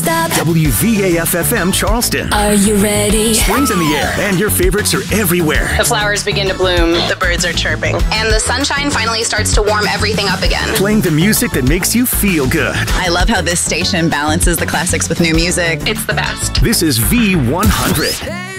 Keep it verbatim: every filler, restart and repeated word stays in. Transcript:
stop. W V A F F M Charleston. Are you ready? Spring's in the air, and your favorites are everywhere. The flowers begin to bloom. The birds are chirping. And the sunshine finally starts to warm everything up again. Playing the music that makes you feel good. I love how this station balances the classics with new music. It's the best. This is V one hundred.